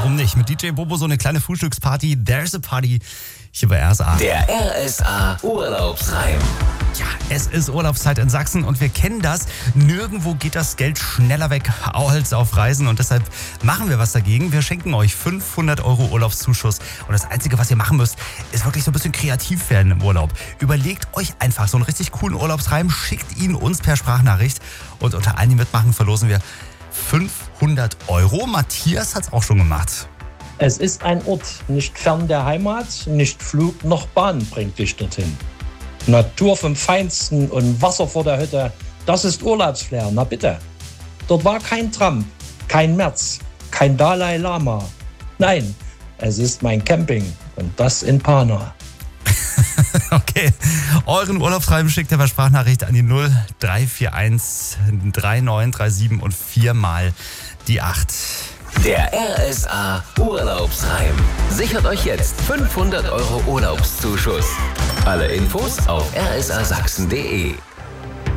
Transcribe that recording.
warum nicht? Mit DJ Bobo so eine kleine Frühstücksparty. There's a Party hier bei RSA. Der RSA Urlaubsreim. Ja, es ist Urlaubszeit in Sachsen und wir kennen das. Nirgendwo geht das Geld schneller weg als auf Reisen und deshalb machen wir was dagegen. Wir schenken euch 500 € Urlaubszuschuss und das Einzige, was ihr machen müsst, ist wirklich so ein bisschen kreativ werden im Urlaub. Überlegt euch einfach so einen richtig coolen Urlaubsreim, schickt ihn uns per Sprachnachricht und unter allen, die mitmachen, verlosen wir 500 €. Matthias hat's auch schon gemacht. Es ist ein Ort, nicht fern der Heimat, nicht Flug noch Bahn bringt dich dorthin. Natur vom Feinsten und Wasser vor der Hütte, das ist Urlaubsflair, na bitte. Dort war kein Trump, kein Merz, kein Dalai Lama. Nein, es ist mein Camping und das in Pana. Okay, euren Urlaubsreim schickt ihr per Sprachnachricht an die 0341 3937 und 4 mal die 8. Der RSA Urlaubsreim. Sichert euch jetzt 500 € Urlaubszuschuss. Alle Infos auf rsasachsen.de.